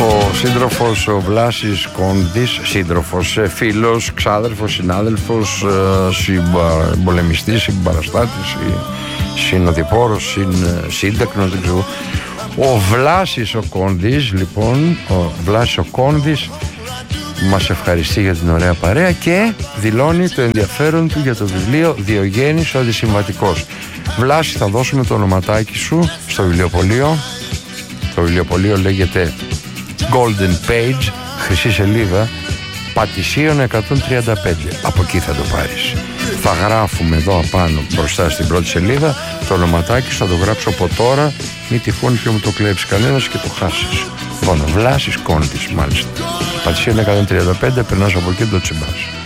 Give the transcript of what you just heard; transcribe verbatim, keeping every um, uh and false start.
Ο σύντροφος ο Βλάσης Κόντης, σύντροφος, φίλος, ξάδερφος, συνάδελφος, συμπολεμιστής, συμπαραστάτης, συνοδοιπόρος, συν, σύντεκνος, δεν ξέρω. Ο Βλάσης ο Κόντης, λοιπόν, ο Βλάσης ο Κόντης μας ευχαριστεί για την ωραία παρέα και δηλώνει το ενδιαφέρον του για το βιβλίο Διογέννης ο Αντισυμβατικός. Βλάση, θα δώσουμε το ονοματάκι σου στο βιβλιοπωλείο. Το βιβλιοπωλείο λέγεται Golden Page, χρυσή σελίδα, Πατησίων εκατόν τριάντα πέντε. Από εκεί θα το πάρεις. Θα γράφουμε εδώ απάνω μπροστά στην πρώτη σελίδα το ονοματάκι σου, θα το γράψω από τώρα, μη τυχόν και μου το κλέψει κανένας και το χάσεις. Λοιπόν, Βλάσης Κόντης, μάλιστα. Πατησίων εκατόν τριάντα πέντε, περνάς από εκεί, το τσιμπάς.